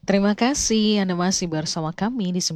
Terima kasih Anda masih bersama kami di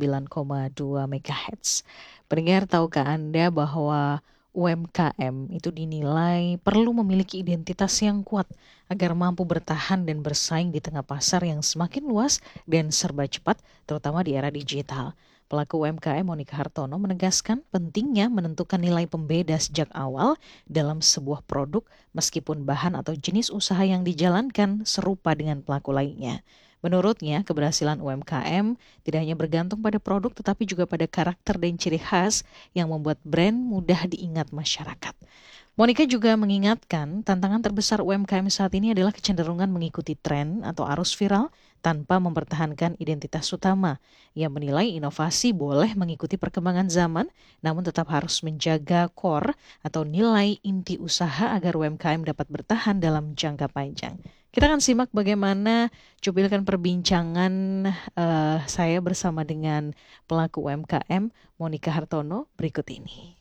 99,2 MHz. Pendengar, tahukah Anda bahwa UMKM itu dinilai perlu memiliki identitas yang kuat agar mampu bertahan dan bersaing di tengah pasar yang semakin luas dan serba cepat, terutama di era digital. Pelaku UMKM Monica Hartono menegaskan pentingnya menentukan nilai pembeda sejak awal dalam sebuah produk meskipun bahan atau jenis usaha yang dijalankan serupa dengan pelaku lainnya. Menurutnya, keberhasilan UMKM tidak hanya bergantung pada produk tetapi juga pada karakter dan ciri khas yang membuat brand mudah diingat masyarakat. Monica juga mengingatkan tantangan terbesar UMKM saat ini adalah kecenderungan mengikuti tren atau arus viral tanpa mempertahankan identitas utama. Ia menilai inovasi boleh mengikuti perkembangan zaman, namun tetap harus menjaga core atau nilai inti usaha agar UMKM dapat bertahan dalam jangka panjang. Kita akan simak bagaimana cuplikan perbincangan saya bersama dengan pelaku UMKM Monica Hartono berikut ini.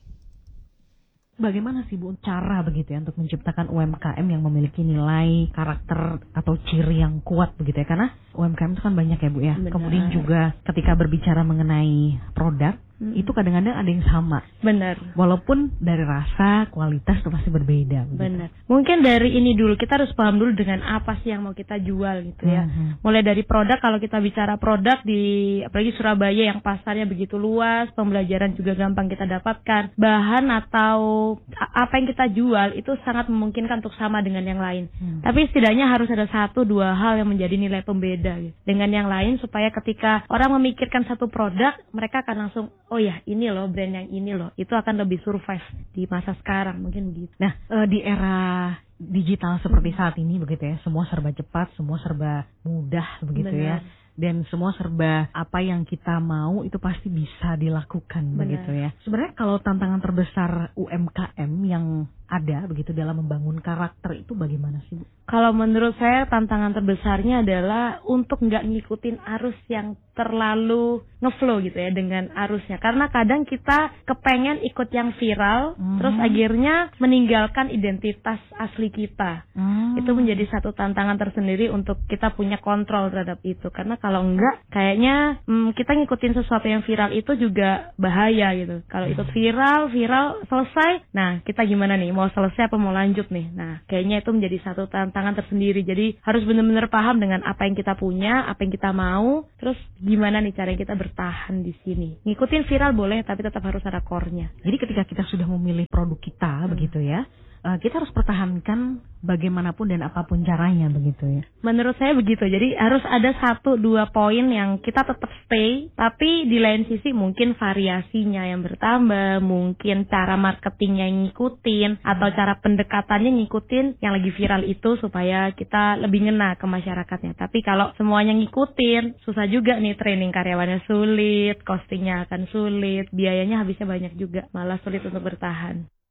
Bagaimana sih Bu cara begitu ya untuk menciptakan UMKM yang memiliki nilai, karakter atau ciri yang kuat begitu ya? Karena UMKM itu kan banyak ya Bu ya. Benar. Kemudian juga ketika berbicara mengenai produk, itu kadang-kadang ada yang sama. Benar. Walaupun dari rasa, kualitas itu pasti berbeda. Begitu. Benar. Mungkin dari ini dulu, kita harus paham dulu dengan apa sih yang mau kita jual gitu ya. Mulai dari produk, kalau kita bicara produk di apalagi Surabaya yang pasarnya begitu luas, pembelajaran juga gampang kita dapatkan. Bahan atau apa yang kita jual itu sangat memungkinkan untuk sama dengan yang lain. Tapi setidaknya harus ada 1-2 hal yang menjadi nilai pembeda gitu, dengan yang lain supaya ketika orang memikirkan satu produk, mereka akan langsung, oh ya ini loh brand yang ini loh, itu akan lebih survive di masa sekarang mungkin gitu. Nah, di era digital seperti saat ini begitu ya, semua serba cepat, semua serba mudah begitu ya. Dan semua serba apa yang kita mau itu pasti bisa dilakukan. Benar. Begitu ya. Sebenarnya kalau tantangan terbesar UMKM yang ada begitu dalam membangun karakter itu bagaimana sih Bu? Kalau menurut saya tantangan terbesarnya adalah untuk nggak ngikutin arus yang terlalu ngeflow gitu ya dengan arusnya. Karena kadang kita kepengen ikut yang viral, terus akhirnya meninggalkan identitas asli kita. Itu menjadi satu tantangan tersendiri untuk kita punya kontrol terhadap itu. Karena kalau enggak, kayaknya kita ngikutin sesuatu yang viral itu juga bahaya gitu. Kalau ikut viral selesai, nah kita gimana nih? Mau selesai apa mau lanjut nih? Nah, kayaknya itu menjadi satu tantangan tersendiri. Jadi harus benar-benar paham dengan apa yang kita punya, apa yang kita mau, terus gimana nih cara kita bertahan di sini. Ngikutin viral boleh, tapi tetap harus ada core-nya. Jadi ketika kita sudah memilih produk kita begitu ya, kita harus pertahankan bagaimanapun dan apapun caranya begitu ya. Menurut saya begitu. Jadi harus ada 1-2 poin yang kita tetap stay, tapi di lain sisi mungkin variasinya yang bertambah, mungkin cara marketingnya yang ngikutin, atau cara pendekatannya ngikutin yang lagi viral itu supaya kita lebih ngena ke masyarakatnya. Tapi kalau semuanya ngikutin, susah juga nih, training karyawannya sulit, costingnya akan sulit, biayanya habisnya banyak juga, malah sulit untuk bertahan.